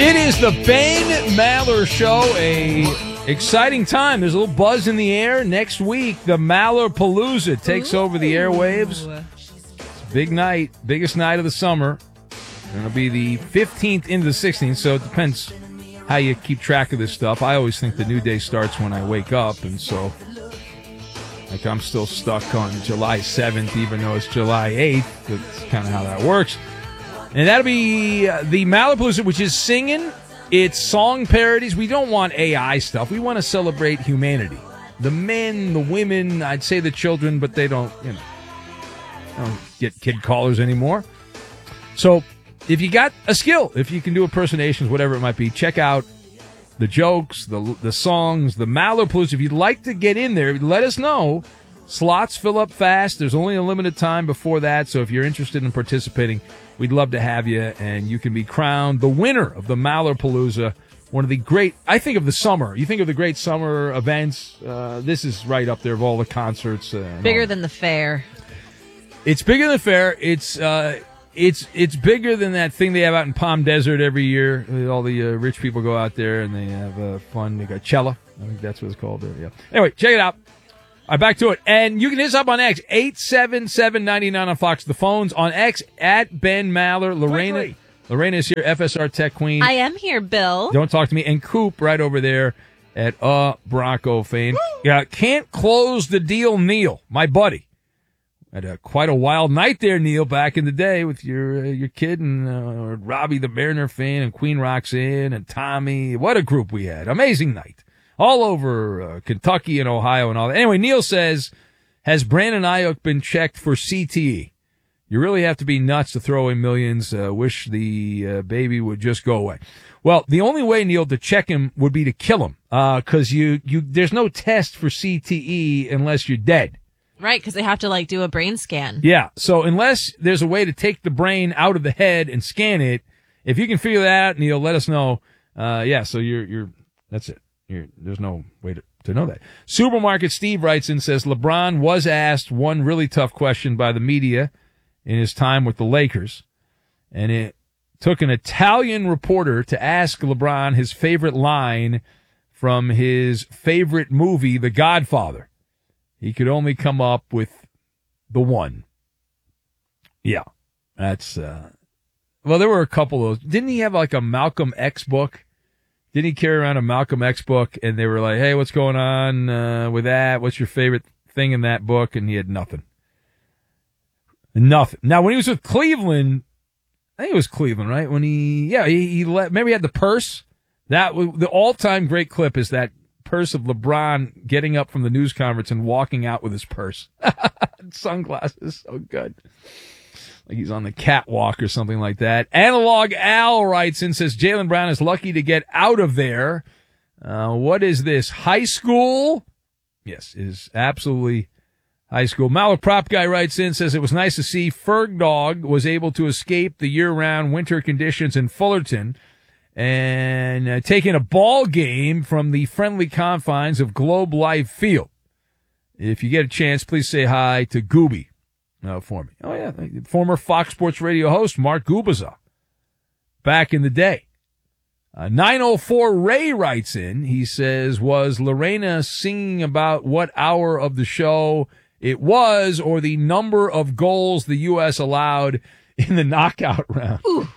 It is the Ben Maller Show. A exciting time. There's a little buzz in the air. Next week, the Mallerpalooza takes over the airwaves. It's a big night, biggest night of the summer. And it'll be the 15th into the 16th, so it depends how you keep track of this stuff. I always think the new day starts when I wake up, and so like I'm still stuck on July 7th, even though it's July 8th. That's kind of how that works. And that'll be the Mallerpalooza, which is singing. It's song parodies. We don't want AI stuff. We want to celebrate humanity. The men, the women, I'd say the children, but they don't get kid callers anymore. So if you got a skill, if you can do impersonations, whatever it might be, check out the jokes, the songs, the Mallerpalooza. If you'd like to get in there, let us know. Slots fill up fast. There's only a limited time before that, so if you're interested in participating, we'd love to have you, and you can be crowned the winner of the Mallerpalooza, one of the great, I think of the summer. You think of the great summer events, this is right up there of all the concerts. Bigger than the fair. It's bigger than the fair. It's bigger than that thing they have out in Palm Desert every year. All the rich people go out there, and they have fun. They got Cella. I think that's what it's called there, yeah. Anyway, check it out. All right, back to it. And you can hit us up on X, 877-99 on Fox. The phone's on X, at Ben Maller. Lorena is here, FSR Tech Queen. I am here, Bill. Don't talk to me. And Coop right over there at Bronco fan. Yeah, can't close the deal, Neil, my buddy. Had quite a wild night there, Neil, back in the day with your kid and Robbie the Mariner fan and Queen Roxanne and Tommy. What a group we had. Amazing night. All over Kentucky and Ohio and all that. Anyway, Neil says, has Brandon Ayuk been checked for CTE? You really have to be nuts to throw away millions. Wish the baby would just go away. Well, the only way, Neil, to check him would be to kill him, because there's no test for CTE unless you're dead. Right, because they have to do a brain scan. Yeah, so unless there's a way to take the brain out of the head and scan it, if you can figure that out, Neil, let us know. So you're that's it. There's no way to know that. Supermarket Steve writes in, says LeBron was asked one really tough question by the media in his time with the Lakers, and it took an Italian reporter to ask LeBron his favorite line from his favorite movie, The Godfather. He could only come up with the one. Yeah, that's well, there were a couple of those. Didn't he have a Malcolm X book? Didn't he carry around a Malcolm X book, and they were like, hey, what's going on with that? What's your favorite thing in that book? And he had nothing. Nothing. Now, when he was with Cleveland, I think it was Cleveland, right? When he maybe he had the purse. That the all-time great clip is that purse of LeBron getting up from the news conference and walking out with his purse. Sunglasses, so good. Like he's on the catwalk or something like that. Analog Al writes in, says Jaylen Brown is lucky to get out of there. What is this, high school? Yes, it is absolutely high school. Maller Prop Guy writes in, says it was nice to see Ferg Dog was able to escape the year-round winter conditions in Fullerton and taking a ball game from the friendly confines of Globe Life Field. If you get a chance, please say hi to Gooby. For me. Oh, yeah. Former Fox Sports Radio host Mark Gubaza back in the day. 904 Ray writes in. He says, was Lorena singing about what hour of the show it was or the number of goals the U.S. allowed in the knockout round?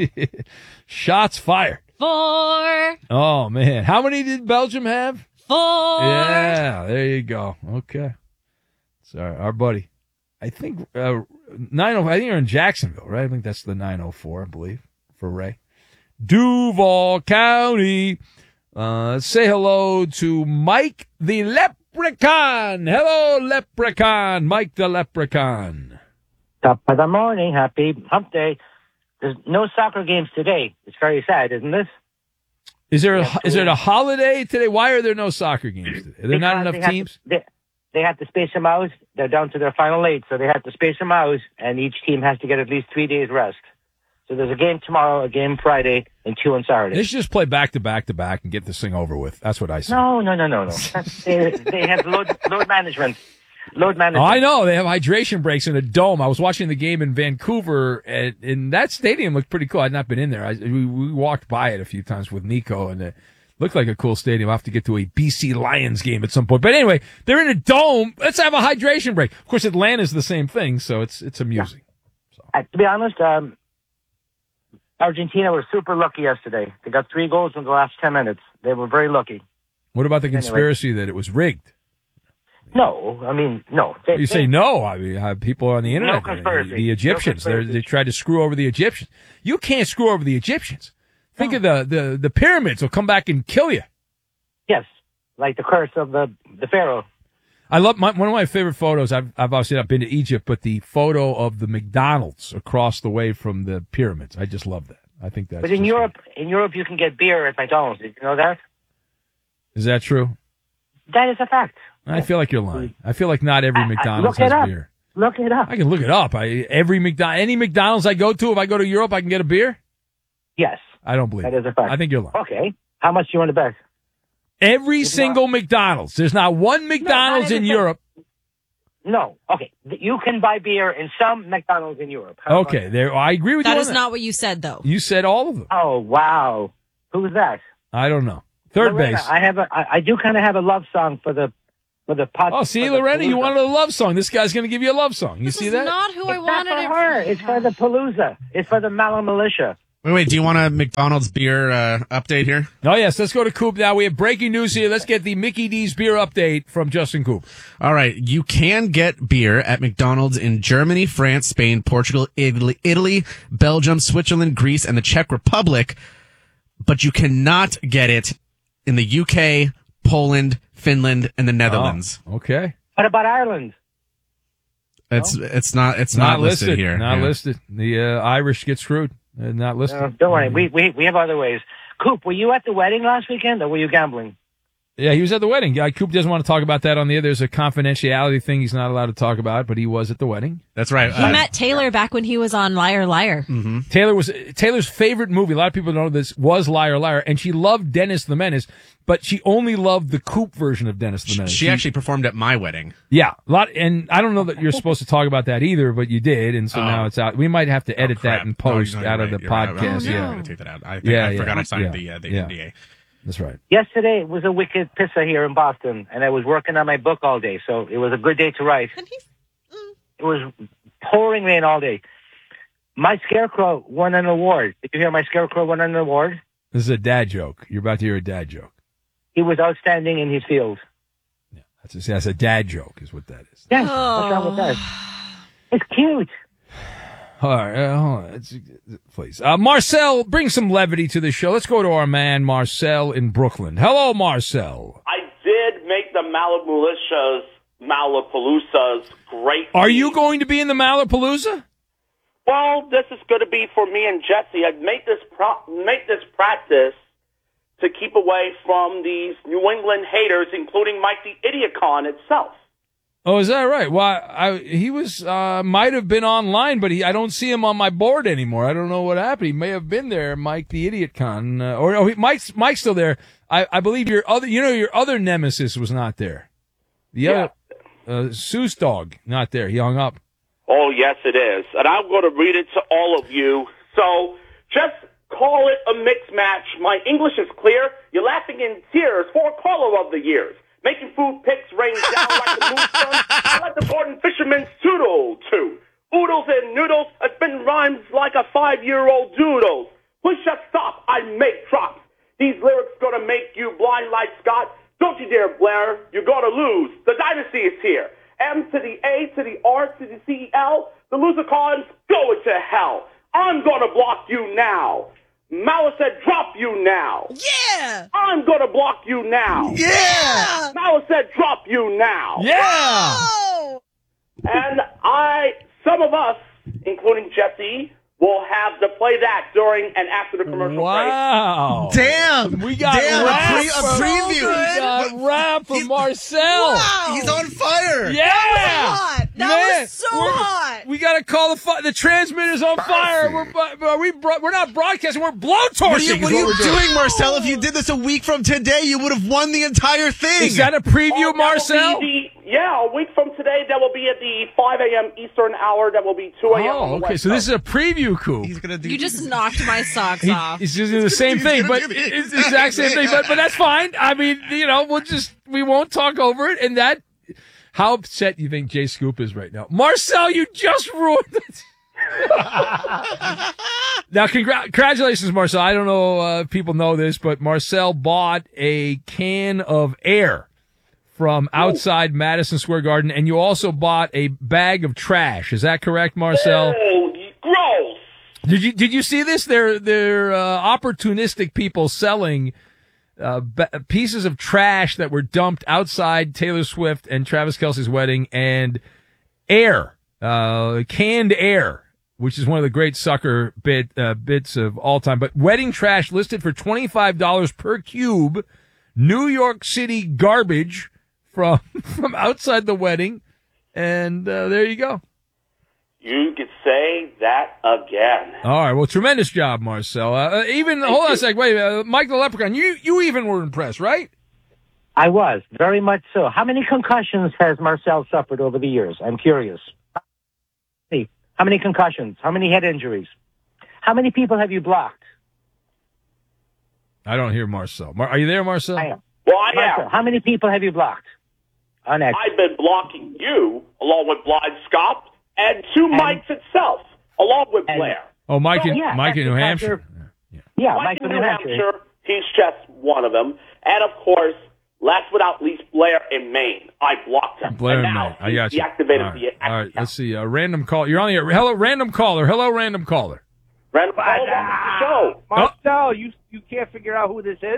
Shots fired. 4. Oh, man. How many did Belgium have? 4. Yeah, there you go. Okay. Sorry, our buddy. I think 904. I think you're in Jacksonville, right? I think that's the 904, I believe, for Ray. Duval County. Say hello to Mike the Leprechaun. Hello, Leprechaun. Mike the Leprechaun. Top of the morning. Happy hump day. There's no soccer games today. It's very sad, isn't this? Is there a holiday today? Why are there no soccer games today? Are there not enough teams? They have to space them out. They're down to their final 8, so they have to space them out, and each team has to get at least 3 days rest. So there's a game tomorrow, a game Friday, and 2 on Saturday. They should just play back to back to back and get this thing over with. That's what I say. No. They have load management. load management. Oh, I know. They have hydration breaks in a dome. I was watching the game in Vancouver, and that stadium looked pretty cool. I'd not been in there. We walked by it a few times with Nico, and it looked like a cool stadium. I'll have to get to a BC Lions game at some point. But anyway, they're in a dome. Let's have a hydration break. Of course, Atlanta's the same thing, so it's amusing. Yeah. To be honest, Argentina was super lucky yesterday. They got 3 goals in the last 10 minutes. They were very lucky. What about the conspiracy that it was rigged? No, I mean, no. You say no. I mean, people on the internet, No conspiracy. the Egyptians, they tried to screw over the Egyptians. You can't screw over the Egyptians. Think of the pyramids will come back and kill you. Yes, like the curse of the pharaoh. I love one of my favorite photos. I've obviously not been to Egypt, but the photo of the McDonald's across the way from the pyramids. I just love that. I think that's. But in Europe, you can get beer at McDonald's. Did you know that? Is that true? That is a fact. I feel like you're lying. I feel like not every McDonald's has beer. Look it up. I can look it up. Any McDonald's I go to, if I go to Europe, I can get a beer? Yes. I don't believe that is a fact. I think you're lying. Okay. How much do you want to bet? Every single McDonald's. There's not one McDonald's in Europe. No. Okay. You can buy beer in some McDonald's in Europe. Okay. There. I agree with you. That is not what you said, though. You said all of them. Oh, wow. Who's that? I don't know. Third Lorena, base. I do kind of have a love song for the podcast. Oh, see, Lorena, you wanted a love song. This guy's going to give you a love song. You see that? It's not who I wanted not it for her. It's for the Palooza. It's for the Mallow Militia. Wait, do you want a McDonald's beer update here? Oh, yes. Let's go to Coop now. We have breaking news here. Let's get the Mickey D's beer update from Justin Coop. All right. You can get beer at McDonald's in Germany, France, Spain, Portugal, Italy, Belgium, Switzerland, Greece, and the Czech Republic, but you cannot get it in the UK, Poland, Finland, and the Netherlands. Oh, okay. What about Ireland? It's not listed here. Not listed. The Irish get screwed. They're not listed. Don't worry. We have other ways. Coop, were you at the wedding last weekend, or were you gambling? Yeah, he was at the wedding. Coop doesn't want to talk about that on the air. There's a confidentiality thing he's not allowed to talk about, but he was at the wedding. That's right. He met Taylor back when he was on Liar Liar. Mm-hmm. Taylor's favorite movie, a lot of people know this, was Liar Liar, and she loved Dennis the Menace, but she only loved the Coop version of Dennis the Menace. She actually performed at my wedding. Yeah, and I don't know that you're supposed to talk about that either, but you did, and so now it's out. We might have to edit that and post out of the podcast. Right. Yeah, I'm going to take that out. I forgot I signed the NDA. That's right. Yesterday was a wicked pisser here in Boston, and I was working on my book all day, so it was a good day to write. It was pouring rain all day. My Scarecrow won an award. Did you hear my Scarecrow won an award? This is a dad joke. You're about to hear a dad joke. He was outstanding in his field. Yeah, that's a dad joke is what that is. Yes, what's wrong with that? It's cute. All right, hold on. Please. Marcel, bring some levity to the show. Let's go to our man, Marcel, in Brooklyn. Hello, Marcel. I did make the Malapaloozas great. Are you going to be in the Malapalooza? Well, this is going to be for me and Jesse. I'd make this practice to keep away from these New England haters, including Mike the Idiocon itself. Oh, is that right? Well, he was might have been online, but I don't see him on my board anymore. I don't know what happened. He may have been there, Mike the Idiot Con, Mike's still there. I believe your other nemesis was not there. The other Seuss dog not there. He hung up. Oh, yes, it is, and I'm going to read it to all of you. So just call it a mixed match. My English is clear. You're laughing in tears for a caller of the years. Making food picks rain down like the moonstone. I like the Gordon Fisherman's toodle, too. Oodles and noodles, I spin rhymes like a 5-year-old doodles. Push a stop, I make drops. These lyrics gonna make you blind like Scott. Don't you dare, Blair, you're gonna lose. The dynasty is here. M to the A to the R to the C-E-L. The losercons go into hell. I'm gonna block you now. Malice said, drop you now. Yeah! I'm gonna block you now. Yeah! Malice said, drop you now. Yeah! Oh! And some of us, including Jesse, will have to play that during and after the commercial break. Wow! Damn! We got a preview. We got rap from Marcel. Wow! He's on fire. Yeah! That was so hot. We got to call the transmitter's on fire. We're not broadcasting. We're blowtorching. What are you doing, Marcel? If you did this a week from today, you would have won the entire thing. Is that a preview, that Marcel? will be a week from today, that will be at the 5 a.m. Eastern hour. That will be 2 a.m. Oh, on the okay. West So this Coast. is a preview coup. He's gonna do. You just knocked my socks off. He's just doing the same thing, but it's the exact same thing. But that's fine. I mean, we won't talk over it. And that, how upset you think Jay Scoop is right now? Marcel, you just ruined it. Now, congratulations, Marcel. I don't know if people know this, but Marcel bought a can of air from outside Madison Square Garden, and you also bought a bag of trash. Is that correct, Marcel? Oh, gross. Did you see this? They're opportunistic people selling pieces of trash that were dumped outside Taylor Swift and Travis Kelce's wedding, and air, canned air, which is one of the great sucker bits of all time. But wedding trash listed for $25 per cube. New York City garbage from outside the wedding, and there you go. You could say that again. All right, well, tremendous job, Marcel. Hold on a sec, wait, Mike the Leprechaun, you even were impressed, right? I was, very much so. How many concussions has Marcel suffered over the years? I'm curious. Hey, how many concussions? How many head injuries? How many people have you blocked? I don't hear Marcel. Are you there, Marcel? I am. Well, I Marcel, am. how many people have you blocked? On X. I've been blocking you, along with Blind Scott, and two Mikes itself, along with Blair. Oh, Mike in yeah, Mike in that's New because Hampshire. Yeah, Mike in New Hampshire, he's just one of them. And, of course, last but not least, Blair in Maine. I blocked him. Blair and in now Maine. I got he's you. deactivated All right. the All right, let's see. Random call. You're on the air. Hello, random caller. Hello, random caller. Random call on the show. Marcel, you can't figure out who this is?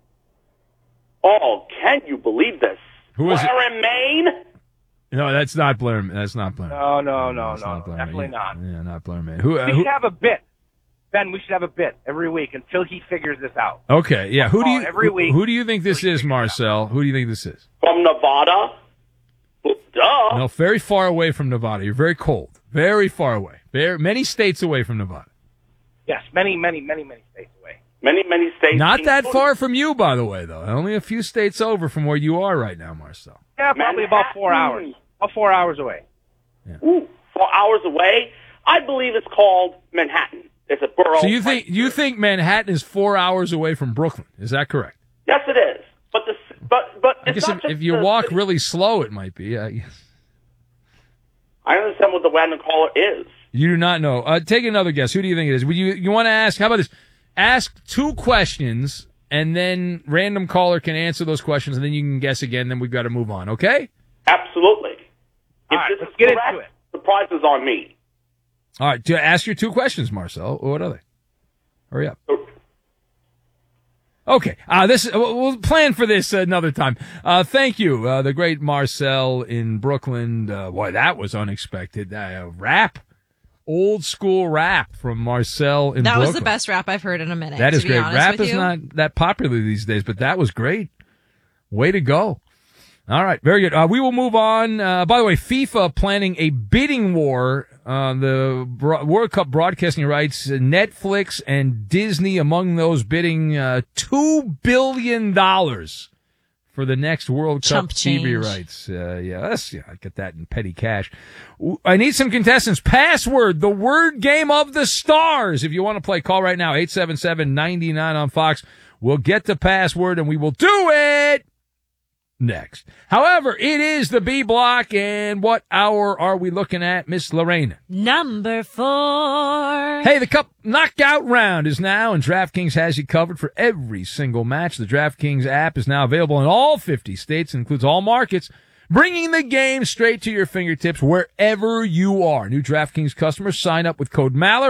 Oh, can you believe this? Who is it? Blair in Maine? No, that's not Blair. That's not Blair. No, That's not Blair. definitely not. Yeah, not Blair, man. Who? We should have a bit. Ben, we should have a bit every week until he figures this out. Okay, yeah. Who do you every week. Who do you think this is, Marcel? Who do you think this is? From Nevada? Well, duh. No, very far away from Nevada. You're very cold. Very far away. Many states away from Nevada. Yes, many states away. Many states. Not that far from you, by the way, though. Only a few states over from where you are right now, Marcel. Yeah, probably about 4 hours. About 4 hours away. Ooh, 4 hours away? I believe it's called Manhattan. It's a borough. So you think Manhattan is 4 hours away from Brooklyn? Is that correct? Yes, it is. But I it's guess not if you walk really slow, it might be. I understand what the random caller is. You do not know. Take another guess. Who do you think it is? You want to ask? How about this? Ask two questions, and then random caller can answer those questions, and then you can guess again. Then we've got to move on. Okay? Absolutely. All right, let's get into it. The prize is on me. All right. Ask your two questions, Marcel. What are they? Hurry up. Okay. We'll plan for this another time. Thank you, the great Marcel in Brooklyn. Boy, that was unexpected. Rap. Old school rap from Marcel in Brooklyn. That was the best rap I've heard in a minute. That is to be great. honest Rap with is you. not that popular these days, but that was great. Way to go. All right. Very good. We will move on. By the way, FIFA planning a bidding war on the World Cup broadcasting rights. Netflix and Disney among those bidding $2 billion for the next World Cup TV rights. I get that in petty cash. I need some contestants. Password, the word game of the stars. If you want to play, call right now, 877-99 on Fox. We'll get the password and we will do it next. However, it is the B block, and what hour are we looking at, Miss Lorena? Number 4. Hey, the Cup knockout round is now, and DraftKings has you covered for every single match. The DraftKings app is now available in all 50 states and includes all markets, bringing the game straight to your fingertips wherever you are. New DraftKings customers sign up with code Maller,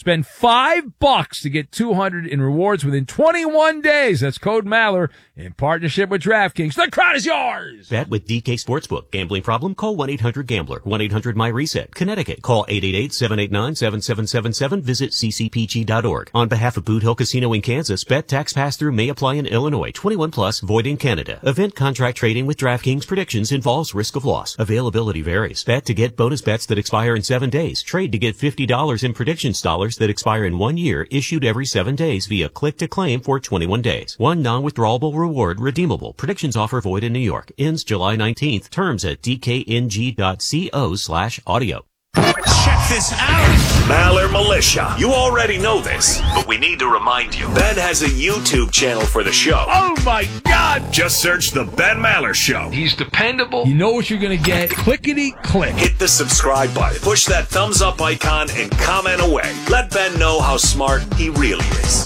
Spend $5 to get $200 in rewards within 21 days. That's code Maller in partnership with DraftKings. The crowd is yours. Bet with DK Sportsbook. Gambling problem? Call 1-800-GAMBLER. 1-800-MY-RESET. Connecticut. Call 888-789-7777. Visit ccpg.org. On behalf of Boot Hill Casino in Kansas, bet tax pass-through may apply in Illinois. 21 plus, void in Canada. Event contract trading with DraftKings predictions involves risk of loss. Availability varies. Bet to get bonus bets that expire in 7 days. Trade to get $50 in predictions dollars that expire in 1 year, issued every 7 days via click to claim for 21 days. One non-withdrawable reward redeemable. Predictions offer void in New York. Ends July 19th. Terms at dkng.co/audio. Check this out. Maller Militia. You already know this, but we need to remind you. Ben has a YouTube channel for the show. Oh my God! Just search The Ben Maller Show. He's dependable. You know what you're going to get. Clickety click. Hit the subscribe button. Push that thumbs up icon and comment away. Let Ben know how smart he really is.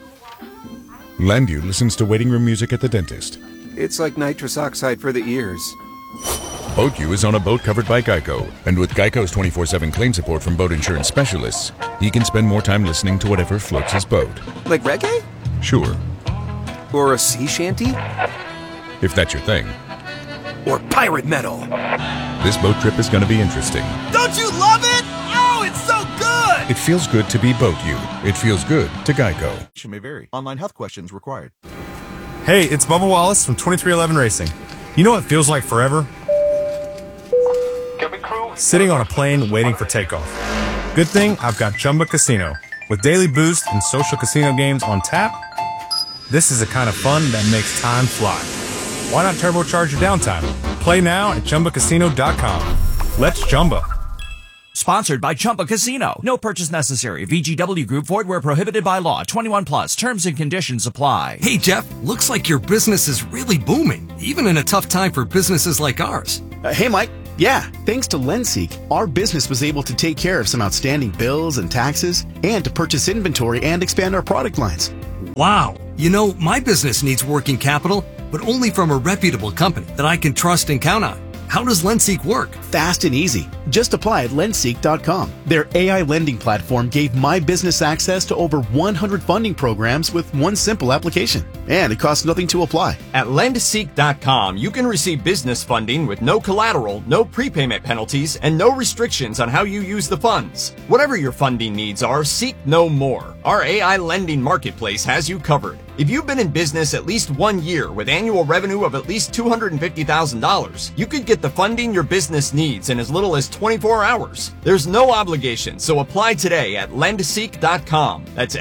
Landu listens to waiting room music at the dentist. It's like nitrous oxide for the ears. BoatU is on a boat covered by Geico, and with Geico's 24/7 claim support from boat insurance specialists, he can spend more time listening to whatever floats his boat. Like reggae? Sure. Or a sea shanty? If that's your thing. Or pirate metal? This boat trip is going to be interesting. Don't you love it? Oh, it's so good! It feels good to be BoatU. It feels good to Geico. May vary. Online health questions required. Hey, it's Bubba Wallace from 2311 Racing. You know what feels like forever? Sitting on a plane waiting for takeoff. Good thing I've got Chumba Casino. With daily boost and social casino games on tap, this is the kind of fun that makes time fly. Why not turbocharge your downtime? Play now at ChumbaCasino.com. Let's Chumba. Sponsored by Chumba Casino. No purchase necessary. VGW Group. Void where prohibited by law. 21 plus. Terms and conditions apply. Hey, Jeff. Looks like your business is really booming, even in a tough time for businesses like ours. Hey, Mike. Yeah, thanks to LendSeek, our business was able to take care of some outstanding bills and taxes and to purchase inventory and expand our product lines. Wow. You know, my business needs working capital, but only from a reputable company that I can trust and count on. How does LendSeek work? Fast and easy. Just apply at lendseek.com. Their AI lending platform gave my business access to over 100 funding programs with one simple application. And it costs nothing to apply. At lendseek.com, you can receive business funding with no collateral, no prepayment penalties, and no restrictions on how you use the funds. Whatever your funding needs are, seek no more. Our AI lending marketplace has you covered. If you've been in business at least 1 year with annual revenue of at least $250,000, you could get the funding your business needs in as little as 24 hours. There's no obligation, so apply today at lendseek.com. That's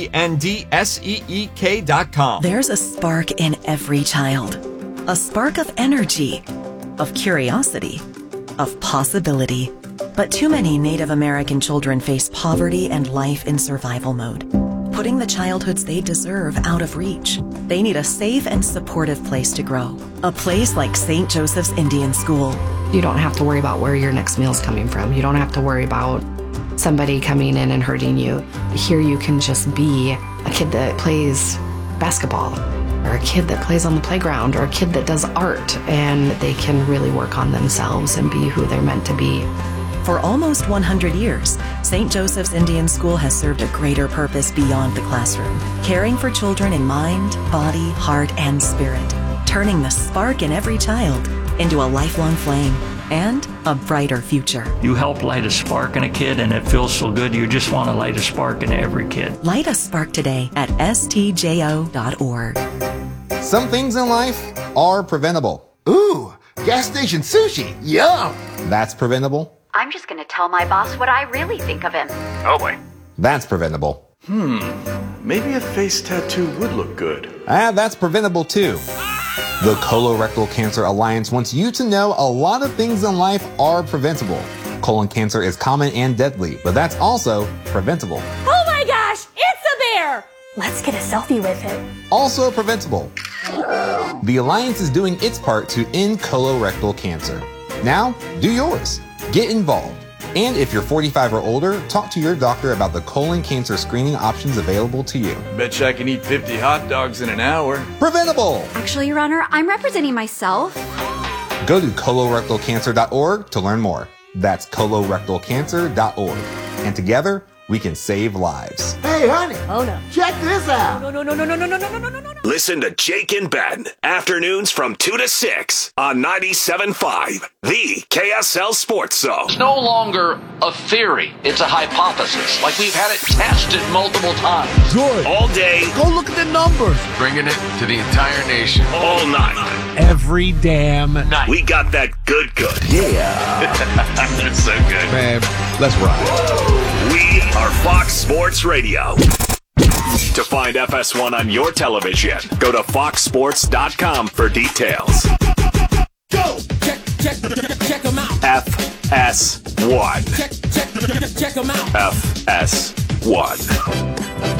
LENDSEEK.com. There's a spark in every child. A spark of energy, of curiosity, of possibility. But too many Native American children face poverty and life in survival mode, putting the childhoods they deserve out of reach. They need a safe and supportive place to grow. A place like St. Joseph's Indian School. You don't have to worry about where your next meal's coming from. You don't have to worry about somebody coming in and hurting you. Here you can just be a kid that plays basketball, or a kid that plays on the playground, or a kid that does art, and they can really work on themselves and be who they're meant to be. For almost 100 years, St. Joseph's Indian School has served a greater purpose beyond the classroom, caring for children in mind, body, heart, and spirit, turning the spark in every child into a lifelong flame and a brighter future. You help light a spark in a kid, and it feels so good. You just want to light a spark in every kid. Light a spark today at stjo.org. Some things in life are preventable. Ooh, gas station sushi. Yum! That's preventable. I'm just going to tell my boss what I really think of him. Oh boy. That's preventable. Maybe a face tattoo would look good. That's preventable too. The Colorectal Cancer Alliance wants you to know a lot of things in life are preventable. Colon cancer is common and deadly, but that's also preventable. Oh my gosh, it's a bear! Let's get a selfie with it. Also preventable. The Alliance is doing its part to end colorectal cancer. Now, do yours. Get involved. And if you're 45 or older, talk to your doctor about the colon cancer screening options available to you. Betcha I can eat 50 hot dogs in an hour. Preventable! Actually, Your Honor, I'm representing myself. Go to colorectalcancer.org to learn more. That's colorectalcancer.org. And together, we can save lives. Hey, honey. Oh, no. Check this out. No. Listen to Jake and Ben, afternoons from 2 to 6 on 97.5, the KSL Sports Zone. It's no longer a theory. It's a hypothesis. Like we've had it tested multiple times. Good. All day. Go look at the numbers. Bringing it to the entire nation. All night. Every damn night. We got that good. Yeah. That's so good. Man, let's ride. We are Fox Sports Radio. To find FS1 on your television, go to foxsports.com for details. Go! Check them out. FS1. Check them out. FS1.